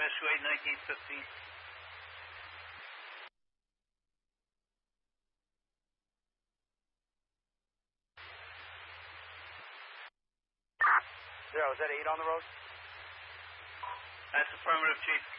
Expressway, 1915. Zero, is that 8 on the road? That's affirmative, Chief.